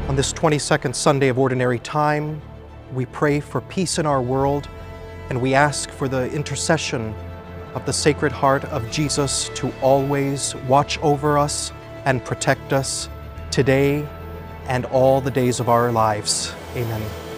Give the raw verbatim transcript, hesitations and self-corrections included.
On this twenty-second Sunday of Ordinary Time, we pray for peace in our world, and we ask for the intercession of the Sacred Heart of Jesus to always watch over us and protect us today and all the days of our lives. Amen.